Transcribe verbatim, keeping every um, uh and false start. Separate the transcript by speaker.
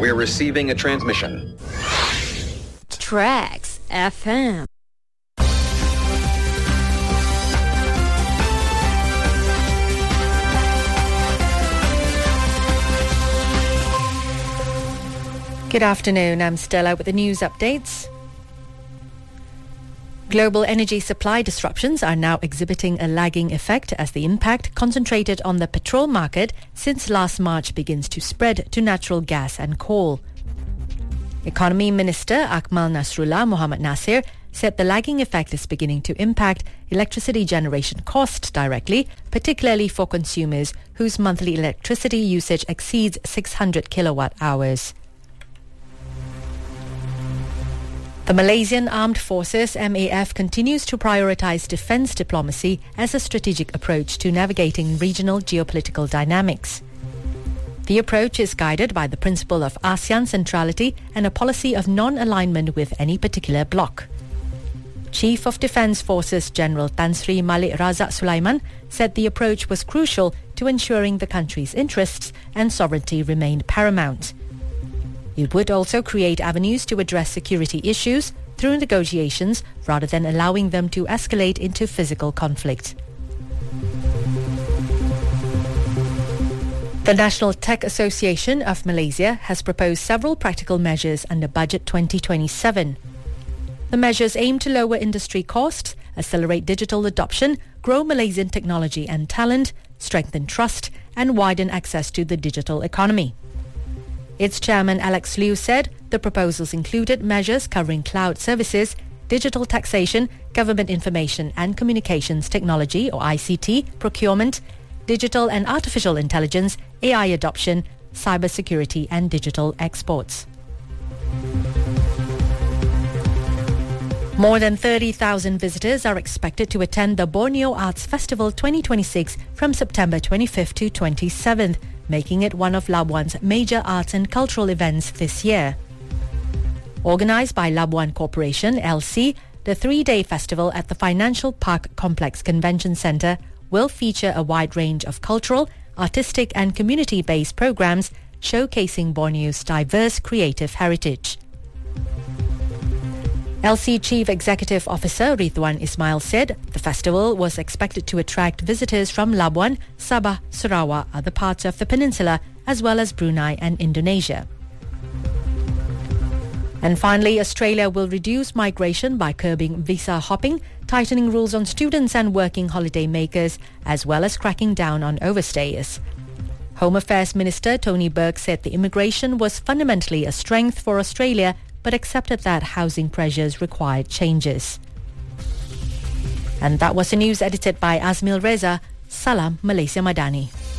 Speaker 1: We're receiving a transmission.
Speaker 2: Tracks F M.
Speaker 3: Good afternoon, I'm Stella with the news updates. Global energy supply disruptions are now exhibiting a lagging effect as the impact concentrated on the petrol market since last March begins to spread to natural gas and coal. Economy Minister Akmal Nasrullah Mohammad Nasir said the lagging effect is beginning to impact electricity generation costs directly, particularly for consumers whose monthly electricity usage exceeds six hundred kilowatt hours. The Malaysian Armed Forces M A F continues to prioritise defence diplomacy as a strategic approach to navigating regional geopolitical dynamics. The approach is guided by the principle of ASEAN centrality and a policy of non-alignment with any particular bloc. Chief of Defence Forces General Tan Sri Malik Razak Sulaiman said the approach was crucial to ensuring the country's interests and sovereignty remained paramount. It would also create avenues to address security issues through negotiations rather than allowing them to escalate into physical conflict. The National Tech Association of Malaysia has proposed several practical measures under Budget twenty twenty-seven. The measures aim to lower industry costs, accelerate digital adoption, grow Malaysian technology and talent, strengthen trust, and widen access to the digital economy. Its chairman Alex Liu said the proposals included measures covering cloud services, digital taxation, government information and communications technology or I C T, procurement, digital and artificial intelligence, A I adoption, cybersecurity and digital exports. More than thirty thousand visitors are expected to attend the Borneo Arts Festival twenty twenty-six from September twenty-fifth to twenty-seventh, making it one of Labuan's major arts and cultural events this year. Organised by Labuan Corporation, L C, the three-day festival at the Financial Park Complex Convention Centre will feature a wide range of cultural, artistic and community-based programmes showcasing Borneo's diverse creative heritage. L C Chief Executive Officer Ridwan Ismail said the festival was expected to attract visitors from Labuan, Sabah, Sarawak, other parts of the peninsula, as well as Brunei and Indonesia. And finally, Australia will reduce migration by curbing visa hopping, tightening rules on students and working holiday makers, as well as cracking down on overstayers. Home Affairs Minister Tony Burke said the immigration was fundamentally a strength for Australia, but accepted that housing pressures required changes. And that was the news edited by Azmil Reza. Salam Malaysia Madani.